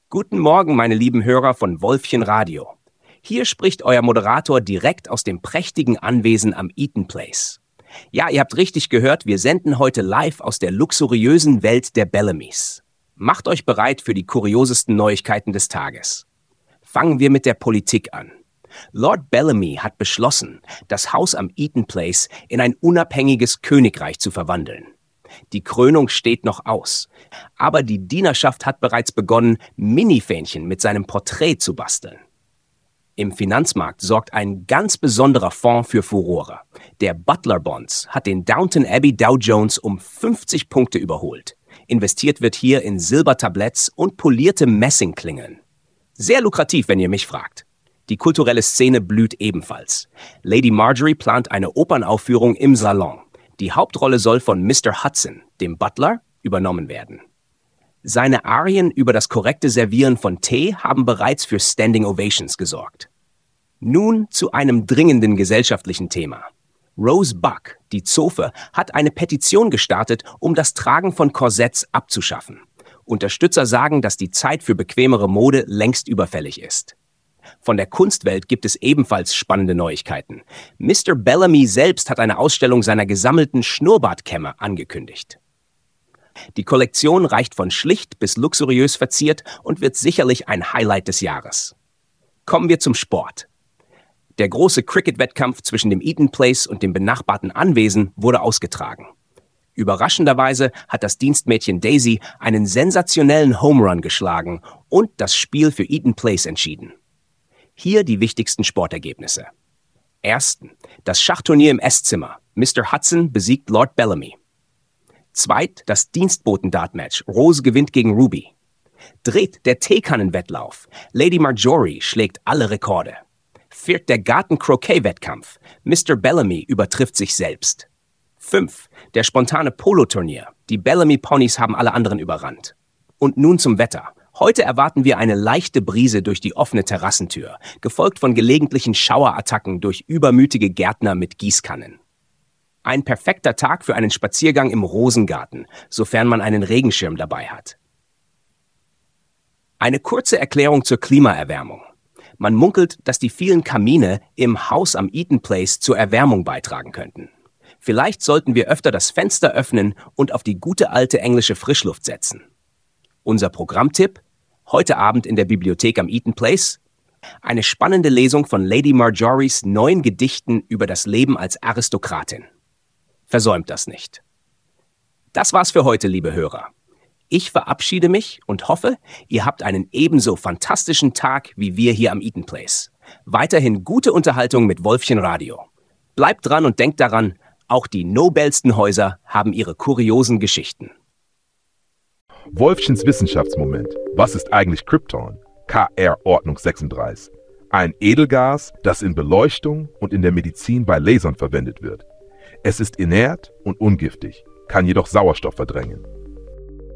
Guten Morgen, meine lieben Hörer von Wolfchen Radio. Hier spricht euer Moderator direkt aus dem prächtigen Anwesen am Eaton Place. Ja, ihr habt richtig gehört, wir senden heute live aus der luxuriösen Welt der Bellamys. Macht euch bereit für die kuriosesten Neuigkeiten des Tages. Fangen wir mit der Politik an. Lord Bellamy hat beschlossen, das Haus am Eaton Place in ein unabhängiges Königreich zu verwandeln. Die Krönung steht noch aus, aber die Dienerschaft hat bereits begonnen, Minifähnchen mit seinem Porträt zu basteln. Im Finanzmarkt sorgt ein ganz besonderer Fonds für Furore. Der Butler Bonds hat den Downton Abbey Dow Jones um 50 Punkte überholt. Investiert wird hier in Silbertabletts und polierte Messingklingeln. Sehr lukrativ, wenn ihr mich fragt. Die kulturelle Szene blüht ebenfalls. Lady Marjorie plant eine Opernaufführung im Salon. Die Hauptrolle soll von Mr. Hudson, dem Butler, übernommen werden. Seine Arien über das korrekte Servieren von Tee haben bereits für Standing Ovations gesorgt. Nun zu einem dringenden gesellschaftlichen Thema. Rose Buck, die Zofe, hat eine Petition gestartet, um das Tragen von Korsetts abzuschaffen. Unterstützer sagen, dass die Zeit für bequemere Mode längst überfällig ist. Von der Kunstwelt gibt es ebenfalls spannende Neuigkeiten. Mr. Bellamy selbst hat eine Ausstellung seiner gesammelten Schnurrbartkämme angekündigt. Die Kollektion reicht von schlicht bis luxuriös verziert und wird sicherlich ein Highlight des Jahres. Kommen wir zum Sport. Der große Cricket-Wettkampf zwischen dem Eaton Place und dem benachbarten Anwesen wurde ausgetragen. Überraschenderweise hat das Dienstmädchen Daisy einen sensationellen Home Run geschlagen und das Spiel für Eaton Place entschieden. Hier die wichtigsten Sportergebnisse. Ersten, das Schachturnier im Esszimmer. Mr. Hudson besiegt Lord Bellamy. Zweit, das Dienstboten-Dart-Match. Rose gewinnt gegen Ruby. Dritt, der Teekannenwettlauf. Lady Marjorie schlägt alle Rekorde. Viert, der Garten-Croquet-Wettkampf. Mr. Bellamy übertrifft sich selbst. 5, der spontane Polo-Turnier. Die Bellamy-Ponys haben alle anderen überrannt. Und nun zum Wetter. Heute erwarten wir eine leichte Brise durch die offene Terrassentür, gefolgt von gelegentlichen Schauerattacken durch übermütige Gärtner mit Gießkannen. Ein perfekter Tag für einen Spaziergang im Rosengarten, sofern man einen Regenschirm dabei hat. Eine kurze Erklärung zur Klimaerwärmung. Man munkelt, dass die vielen Kamine im Haus am Eaton Place zur Erwärmung beitragen könnten. Vielleicht sollten wir öfter das Fenster öffnen und auf die gute alte englische Frischluft setzen. Unser Programmtipp: heute Abend in der Bibliothek am Eaton Place eine spannende Lesung von Lady Marjories neuen Gedichten über das Leben als Aristokratin. Versäumt das nicht. Das war's für heute, liebe Hörer. Ich verabschiede mich und hoffe, ihr habt einen ebenso fantastischen Tag wie wir hier am Eaton Place. Weiterhin gute Unterhaltung mit Wolfchen Radio. Bleibt dran und denkt daran, auch die nobelsten Häuser haben ihre kuriosen Geschichten. Wolfchens Wissenschaftsmoment. Was ist eigentlich Krypton? KR-Ordnung 36. Ein Edelgas, das in Beleuchtung und in der Medizin bei Lasern verwendet wird. Es ist inert und ungiftig, kann jedoch Sauerstoff verdrängen.